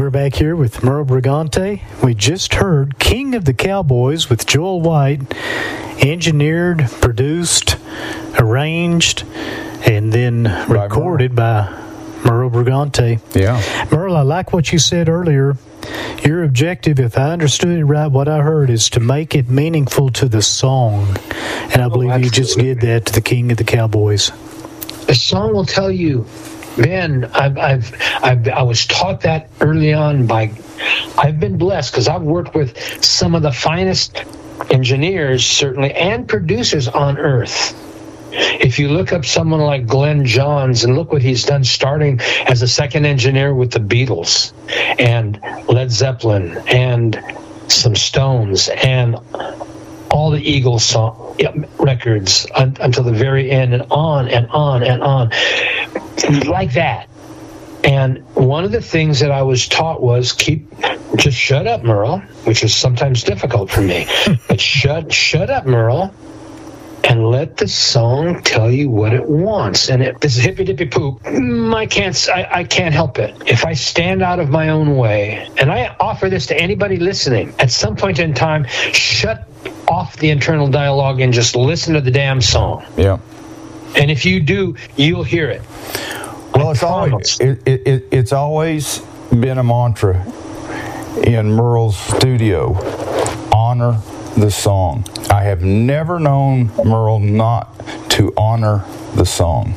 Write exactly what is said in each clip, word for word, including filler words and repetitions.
We're back here with Merle Brigante. We just heard King of the Cowboys with Joel White, engineered, produced, arranged, and then by recorded Merle. by Merle Brigante. Yeah. Merle, I like what you said earlier. Your objective, if I understood it right, what I heard is to make it meaningful to the song. And I believe oh, you just did that to the King of the Cowboys. The song will tell you, man, I've, I've, I've, I was taught that early on by, I've been blessed because I've worked with some of the finest engineers, certainly, and producers on earth. If you look up someone like Glenn Johns and look what he's done starting as a second engineer with the Beatles and Led Zeppelin and some Stones and all the Eagles song, records un, until the very end and on and on and on like that. And one of the things that I was taught was keep, just shut up, Merle, which is sometimes difficult for me, but shut, shut up, Merle. And let the song tell you what it wants. And if this is hippy dippy poop, I can't, I, I can't help it. If I stand out of my own way, and I offer this to anybody listening, at some point in time, shut off the internal dialogue and just listen to the damn song. Yeah. And if you do, you'll hear it. Well, it's always, it, it, it's always been a mantra in Merle's studio: honor the song. I have never known Merle not to honor the song.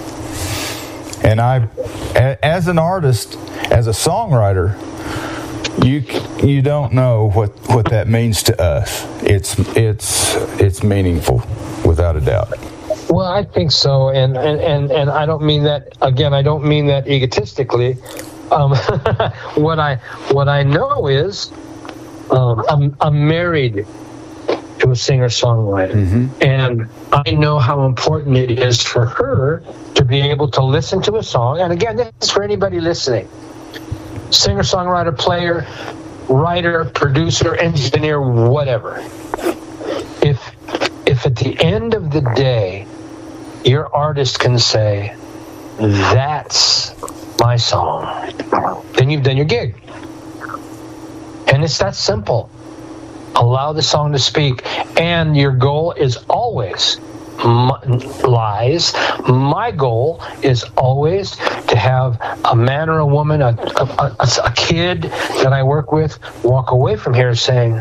And I, as an artist, as a songwriter, you you don't know what, what that means to us. It's it's it's meaningful, without a doubt. Well, I think so, and and, and, and I don't mean that, again, I don't mean that egotistically. Um, what I what I know is um, I'm, I'm married to a singer-songwriter. Mm-hmm. And I know how important it is for her to be able to listen to a song. And again, this is for anybody listening. Singer-songwriter, player, writer, producer, engineer, whatever. If if at the end of the day, your artist can say, that's my song, then you've done your gig. And it's that simple. Allow the song to speak, and your goal is always my, lies. My goal is always to have a man or a woman, a, a, a, a kid that I work with, walk away from here saying,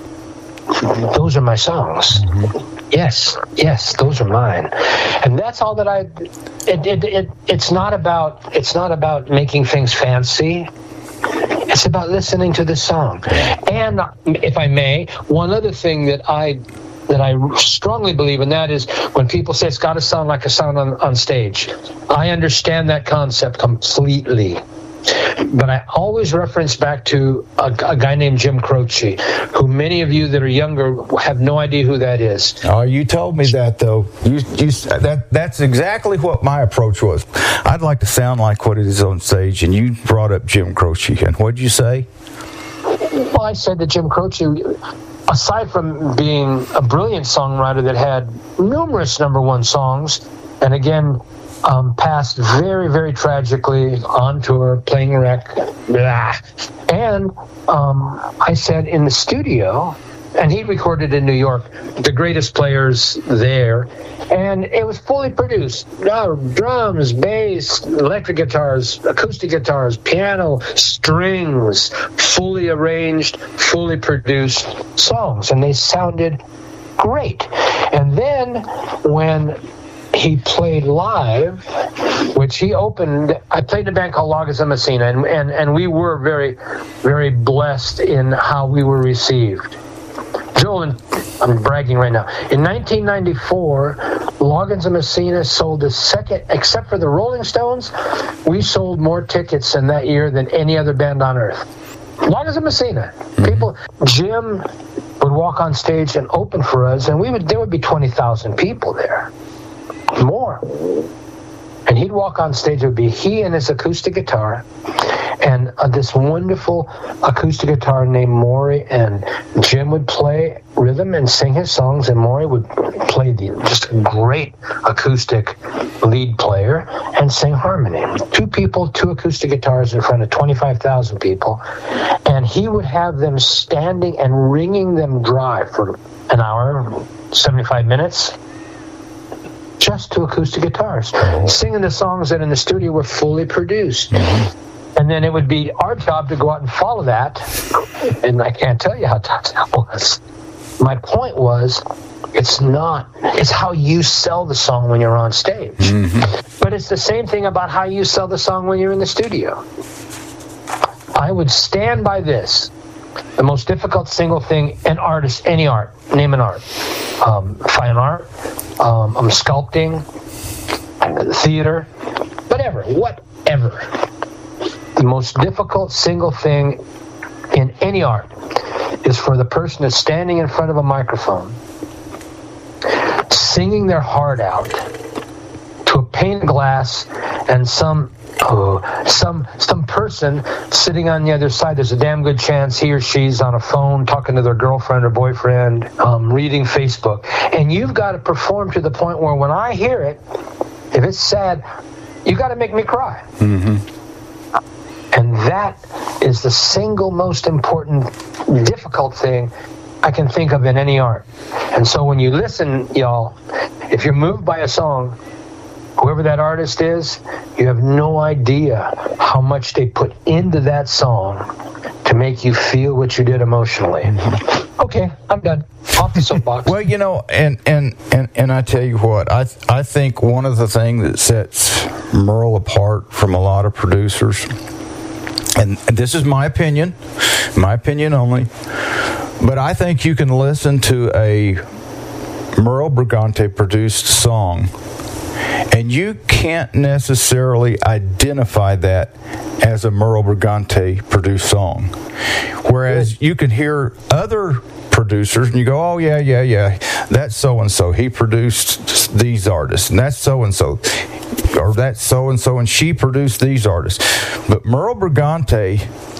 "Those are my songs. Mm-hmm. Yes, yes, those are mine." And that's all that I. It, it, it, it's not about. It's not about making things fancy. It's about listening to the song. And if I may, one other thing that I that I strongly believe in, that is when people say it's got to sound like a sound on, on stage. I understand that concept completely. But I always reference back to a, a guy named Jim Croce, who many of you that are younger have no idea who that is. Oh, you told me that, though. You, you, that That's exactly what my approach was. I'd like to sound like what it is on stage, and you brought up Jim Croce. And what did you say? Well, I said that Jim Croce, aside from being a brilliant songwriter that had numerous number one songs, and again, Um, passed very, very tragically on tour, playing wreck. Blah. And um, I said in the studio, and he recorded in New York, the greatest players there, and it was fully produced. Uh, drums, bass, electric guitars, acoustic guitars, piano, strings, fully arranged, fully produced songs, and they sounded great. And then when he played live, which he opened. I played in a band called Loggins of Messina, and, and, and we were very, very blessed in how we were received. Joel, and I'm bragging right now. In nineteen ninety-four, Loggins of Messina sold the second, except for the Rolling Stones, we sold more tickets in that year than any other band on earth. Loggins of Messina. People, Jim would walk on stage and open for us, and we would there would be twenty thousand people there. More. And he'd walk on stage. It would be he and his acoustic guitar, and uh, this wonderful acoustic guitar named Maury, and Jim would play rhythm and sing his songs, and Maury would play the just a great acoustic lead player and sing harmony. Two people, two acoustic guitars in front of twenty-five thousand people, and he would have them standing and wringing them dry for an hour, seventy-five minutes, just to acoustic guitars, mm-hmm. singing the songs that in the studio were fully produced. Mm-hmm. And then it would be our job to go out and follow that. And I can't tell you how tough that was. My point was, it's not, it's how you sell the song when you're on stage. Mm-hmm. But it's the same thing about how you sell the song when you're in the studio. I would stand by this. The most difficult single thing, an artist, any art, name an art. Um, fine art, um, I'm sculpting, theater, whatever, whatever. The most difficult single thing in any art is for the person that's standing in front of a microphone, singing their heart out to a pane of glass, and some oh, some some person sitting on the other side. There's a damn good chance he or she's on a phone talking to their girlfriend or boyfriend, um, reading Facebook, and you've got to perform to the point where when I hear it, if it's sad, you got to make me cry. Mm-hmm. And that is the single most important, difficult thing I can think of in any art. And so when you listen, y'all, if you're moved by a song, whoever that artist is, you have no idea how much they put into that song to make you feel what you did emotionally. Okay, I'm done. Off the soapbox. Well, you know, and, and, and, and I tell you what, I I think one of the things that sets Merle apart from a lot of producers, and this is my opinion, my opinion only, but I think you can listen to a Merle Brigante produced song and you can't necessarily identify that as a Merle Brigante produced song. Whereas you can hear other producers and you go, oh, yeah, yeah, yeah, that's so-and-so. He produced these artists, and that's so-and-so. Or that's so-and-so, and she produced these artists. But Merle Brigante,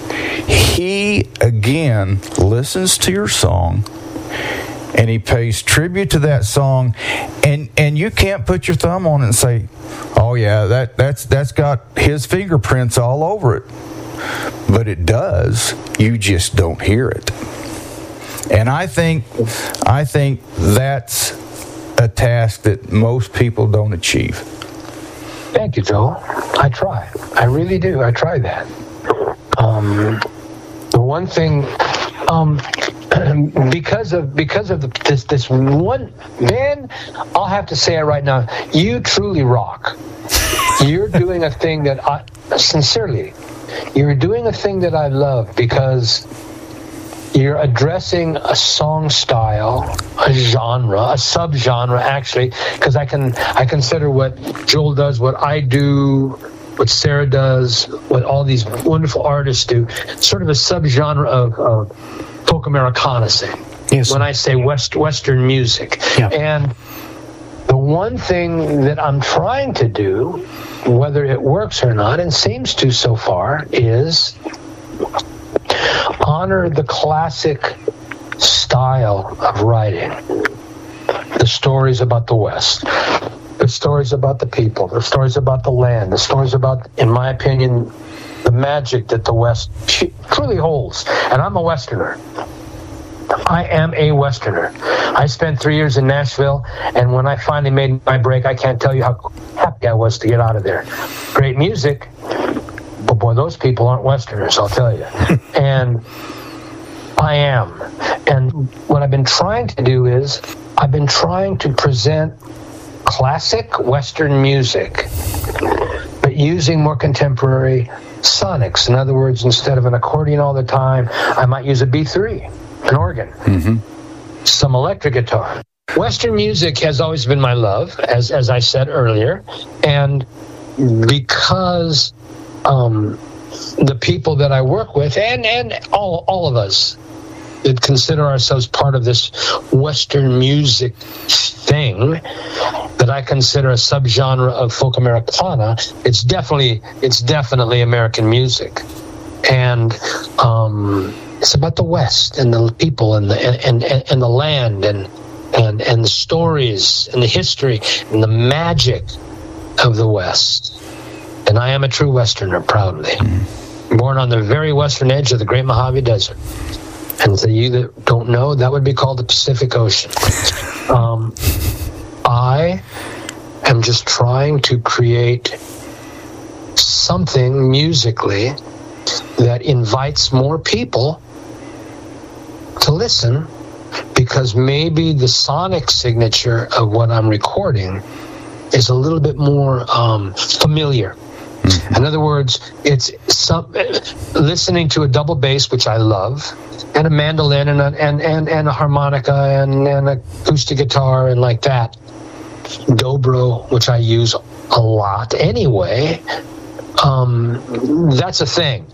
he, again, listens to your song, and he pays tribute to that song, and, and you can't put your thumb on it and say, oh, yeah, that that's that's got his fingerprints all over it. But it does. You just don't hear it. And I think I think that's a task that most people don't achieve. Thank you, Joel. I try. I really do. I try that. Um, the one thing, um, because of because of the, this this one, Ben, I'll have to say it right now. You truly rock. You're doing a thing that I sincerely. You're doing a thing that I love because you're addressing a song style, a genre, a subgenre, actually, because I can I consider what Joel does, what I do, what Sarah does, what all these wonderful artists do, sort of a subgenre of, of folk Americana, say. Yes. When I say West Western music. Yeah. And the one thing that I'm trying to do, whether it works or not, and seems to so far, is honor the classic style of writing. The stories about the West, the stories about the people, the stories about the land, the stories about, in my opinion, the magic that the West truly holds. And I'm a Westerner. I am a Westerner. I spent three years in Nashville, and when I finally made my break, I can't tell you how happy I was to get out of there. Great music, but boy, those people aren't Westerners, I'll tell you. And I am. And what I've been trying to do is, I've been trying to present classic Western music, but using more contemporary sonics. In other words, instead of an accordion all the time, I might use a B three, an organ, mm-hmm. some electric guitar. Western music has always been my love, as as I said earlier, and because um, the people that I work with, and, and all all of us that consider ourselves part of this Western music thing, thing that I consider a subgenre of folk Americana, it's definitely it's definitely American music, and um, it's about the West and the people and the and and, and the land and and and the stories and the history and the magic of the West. And I am a true Westerner, proudly. Mm-hmm. Born on the very western edge of the Great Mojave Desert. And to you that don't know, that would be called the Pacific Ocean. Um, I am just trying to create something musically that invites more people to listen, because maybe the sonic signature of what I'm recording is a little bit more um, familiar. Mm-hmm. In other words, it's some, listening to a double bass, which I love, and a mandolin and a, and, and, and a harmonica and, and an acoustic guitar and like that. Dobro, which I use a lot anyway. Um, that's a thing.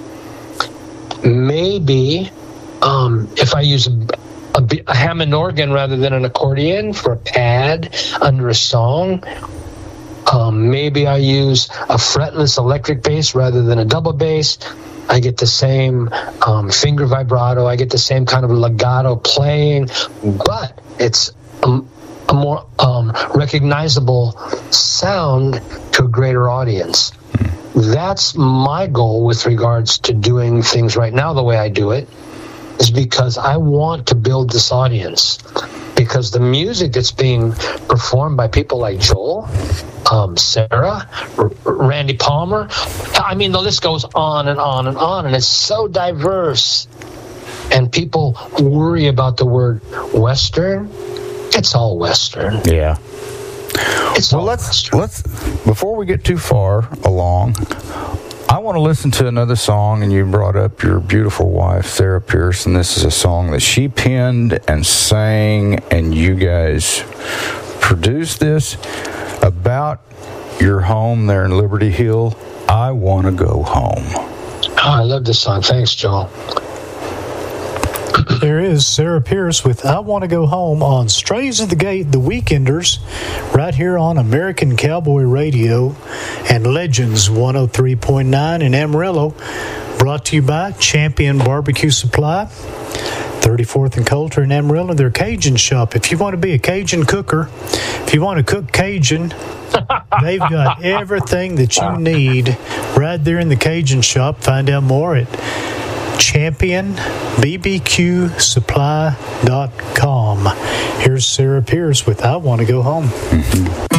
Maybe um, if I use a, a, a Hammond organ rather than an accordion for a pad under a song. Um, maybe I use a fretless electric bass rather than a double bass. I get the same um, finger vibrato. I get the same kind of legato playing, but it's a, a more um, recognizable sound to a greater audience. That's my goal with regards to doing things right now the way I do it, is because I want to build this audience. Because the music that's being performed by people like Joel, um, Sarah, R- Randy Palmer, I mean, the list goes on and on and on, and it's so diverse. And people worry about the word Western. It's all Western. Yeah. It's well, all let's Western. let's before we get too far along, I want to listen to another song, and you brought up your beautiful wife, Sarah Pierce, and this is a song that she penned and sang, and you guys produced this about your home there in Liberty Hill. I Want to Go Home. Oh, I love this song. Thanks, Joel. There is Sarah Pierce with I Want to Go Home on Strays at the Gate, The Weekenders, right here on American Cowboy Radio and Legends one oh three point nine in Amarillo. Brought to you by Champion Barbecue Supply, thirty-fourth and Coulter in Amarillo. Their Cajun shop. If you want to be a Cajun cooker, if you want to cook Cajun, they've got everything that you need right there in the Cajun shop. Find out more at champion b b q supply dot com. Here's Sarah Pierce with I Want to Go Home. Mm-hmm.